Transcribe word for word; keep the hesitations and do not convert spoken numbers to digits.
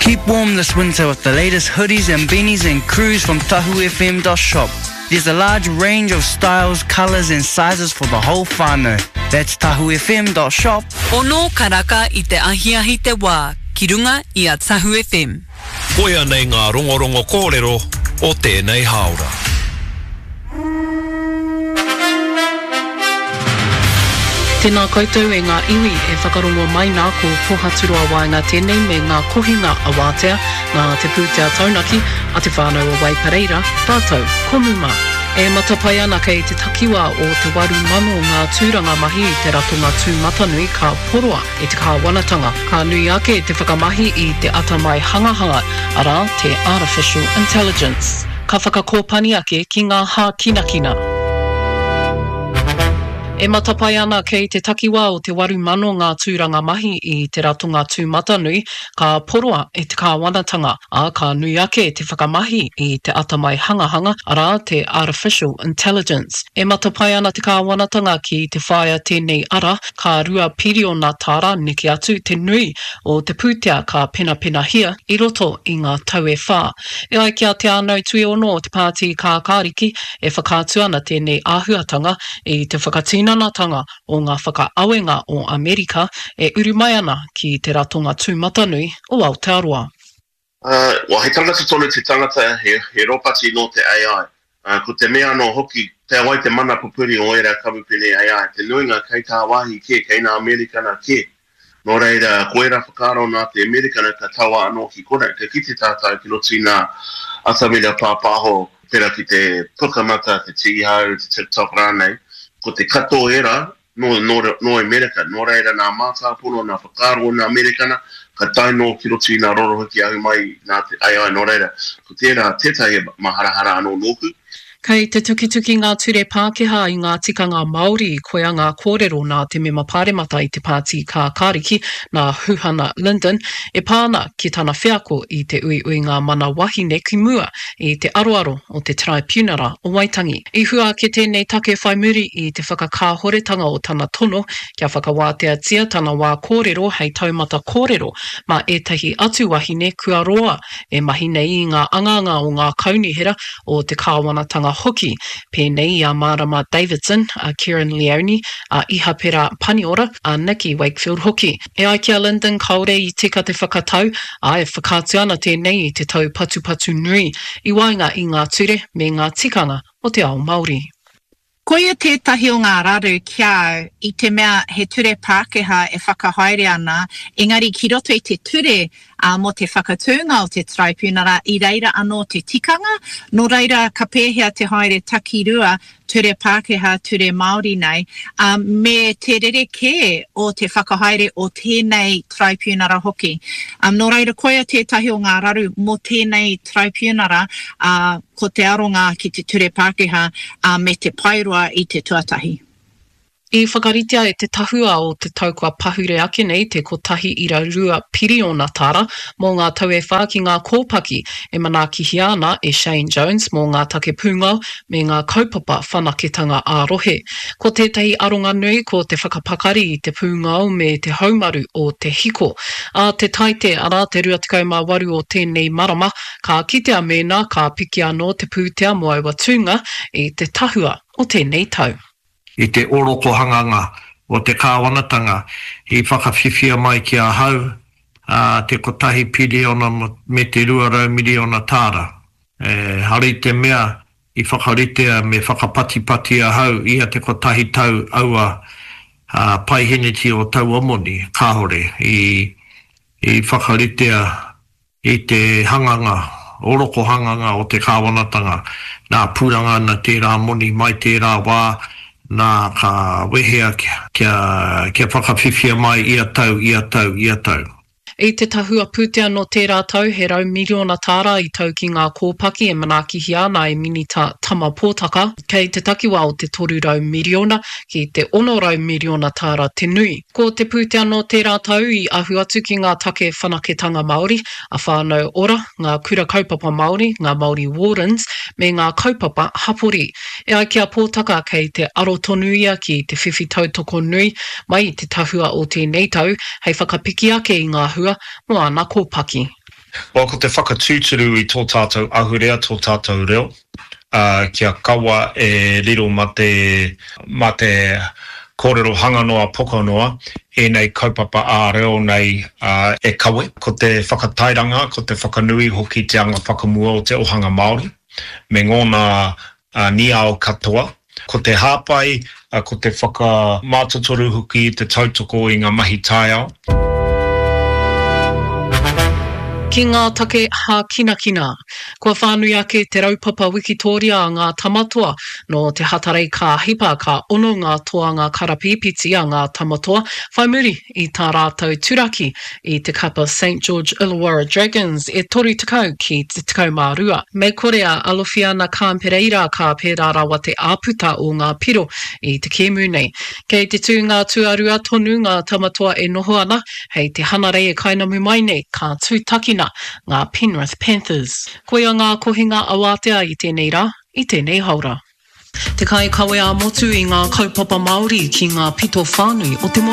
Keep warm this winter with the latest hoodies and beanies and crews from tahu f m dot shop. There's a large range of styles, colours and sizes for the whole whānau. That's tahu f m dot shop. Ono karaka i te ahiahi te wā, ki runga i a Tahu F M. Koia nei ngā rongorongo kōrero o tēnei haora. Tēnā koutou e ngā iwi e whakarongo mai nā ko pohaturua waenga tēnei me ngā kohinga a wātea, ngā te pūtea taunaki, a te whānau o Waipareira, tātou, komuma. E matapai ana kei te takiwa o te waru mano ngā tūranga mahi i te ratonga tūmatanui ka poroa e te kāwanatanga. Ka nui ake te whakamahi i te atamai hangahanga, ara te Artificial Intelligence. Ka whakakōpani ake ki ngā hā kinakina. E matapai ana kei te takiwa o te waru mano ngā tūranga mahi i te ratonga tūmatanui, ka poroa e te kāwanatanga, a ka nui ake te whakamahi i te atamai hangahanga, ara te Artificial Intelligence. E matapai ana te kāwanatanga ki te whaia tēnei ara, ka rua piriona tāra niki atu te nui o te pūtea ka pena pena hia i roto i ngā tau e whā. E ai kia te anau tui ono o te pāti ka kāriki e whakātu ana tēnei āhuatanga i te whakatina tanga o ngā whakaawenga o Amerika e uru mai ana ki te ratonga tūmatanui o Aotearoa. Uh, wa he tangata tonu te tangata he, he ropati no te A I. Uh, ko te mea no hoki te awai te mana pupuri o era kawupene A I. Te nuinga kei tā wahi ke, kei nā Amerika na ke. No reira, ko era whakaro nā te Amerika na ka tawa anō ki kore. Te kite tātai ki roti nā atamira pāpāho pera ki te pukamata, te tigihau, te TikTok rānei. Ko te kato era, no, no, no Amerika, no reira nā mātāpono, nā whakaro nā Amerikana, ka taino ki roti nā rorohiki ahu mai nā te A I no reira. Ko tērā tētai maharahara anō nōku. Kei te tukituki ngā ture Pākehā i ngā tikanga Māori i koia ngā kōrero nā te mema pāremata i te pāti ka kāriki nā Huhana Linden e pāna ki tana whiako i te ui ui ngā mana wahine ki mua i te aroaro o te Tribunara o Waitangi. I hua ke tēnei take whai muri i te whakakāhoretanga o tana tono kia whakawātea tia tana wā kōrero hei taumata kōrero ma etahi atu wahine kua roa e mahine i ngā anganga o ngā kaunihera o te kāwanatanga hoki, pēnei a Marama Davidson, a Kieran Leone, a Iha Pera Paniora, a Nikki Wakefield hoki. E ai kia Linden kaore i tika te whakatau, a e whakātu ana tēnei i te tau patu patu nui, i wainga i ngā ture me ngā tikanga o te ao Māori. Koia tētahi o ngā raru kia au i te mea he ture Pākehā e whakahaere ana, engari ki roto i te ture a mo te whakatūnga o te Tribunara i reira anō te tikanga, no reira ka pēhea te haere takirua ture Pākehā, ture Māori nei, um, me te rereke o te whakahaere o tēnei Tribunara hoki. Um, no reira koia tētahi o ngā raru mo tēnei Tribunara uh, ko te aronga ki te ture Pākehā uh, me te pairua i te tuatahi. I whakaritea e te tahua o te taukua pahure ake nei te kotahi ira rua piriona tāra mō ngā tau e whā ki ngā kōpaki e manakihi ana e Shane Jones mō ngā take pūngau me ngā kaupapa whanaketanga ārohe. Ko tētahi aronga nui ko te whakapakari i te pūngau me te haumaru o te hiko. A te taite ara te rua tekau mā waru o tēnei marama ka kitea mēnā ka piki anō te pūtea mo aua tūnga i te tahua o tēnei tau. I te oroko hanganga o te kāwanatanga i whakawhiwhia mai ki a hau uh, te kotahi piriona me te ruarau miliona tāra. E, hari te mea i whakaritea me whakapatipati a hau ia te kotahi tau aua uh, paiheneti o tau omoni kāhore i, i whakaritea i te hanganga, oroko hanganga o te kāwanatanga nā pūranga na tērā moni mai tērā wā nā ka wehea kia, kia, kia whakawhiwhia mai ia tau, ia tau, ia tau. I te tahua pūtea no tērā tau, he rau miliona tāra i tau ki ngā kōpaki e manakihi ana e minita tama pōtaka, kei te takiwa o te toru rau miliona ki te ono rau miliona tāra te nui. Ko te pūtea no tērā tau i ahu atu ki ngā take whanaketanga Māori, a whānau ora, ngā kura kaupapa Māori, ngā Māori Wardens, me ngā kaupapa hapori. E ai kia pōtaka kei te aro tonuia ki te whiwhi tautoko nui, mai i te tahua o tēnei tau, hei whakapiki ake i ngā hua mo ana kōpaki. O ko te whakatūturu i tō tātou ahurea, tō tātou reo. Uh, kia kawa e riro ma te, ma te kōrero hanganoa pokonoa, e nei kaupapa a reo nei uh, e kawe. Ko te whakatairanga, ko te whakanui hoki te anga whakamua o te ohanga Māori, me ngōna uh, niao katoa. Ko te hāpai, uh, ko te whakamātotoru hoki, te tautoko i ngā mahi tāiao. Ki ngā take hā kina kina, kua whānui ake te raupapa Wikitoria a ngā tamatoa no te hatarei ka hipa ka ono ngā toanga karapipiti a ngā tamatoa, whai muri i tā rātou turaki i te kapa Saint George Illawarra Dragons e toru tekau ki te tekau mā rua. Me korea Alofiana Khan-Pereira ka pērā rawa te āputa o ngā piro i te kēmu nei. Kei te tū ngā tuarua tonu ngā tamatoa e noho ana, hei te hanarei e kainamu mai nei ka tūtakina ngā Penrith Panthers. Koia ngā kohinga awatea i tēnei rā, i tēnei haura. Te kai kawe a motu i ngā kaupapa Māori ki ngā pito whānui o te motu.